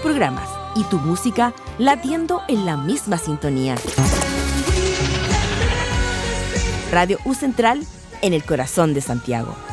programas y tu música latiendo en la misma sintonía. Radio U Central, en el corazón de Santiago.